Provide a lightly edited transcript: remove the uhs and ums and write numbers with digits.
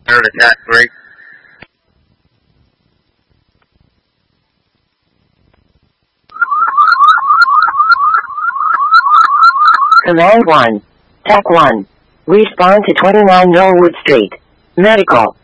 Heart attack 3. Command 1. Tech 1. Respond to 29 Norwood Street. Medical.